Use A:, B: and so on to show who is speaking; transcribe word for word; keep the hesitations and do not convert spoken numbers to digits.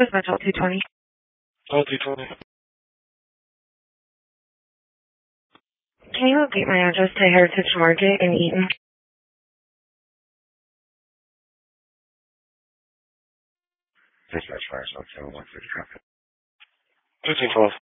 A: Dispatch L two twenty.
B: L two twenty.
A: Can you update my address to Heritage Market in Eaton?
C: Dispatch fire zone seven one six traffic.
B: fifteen twelve.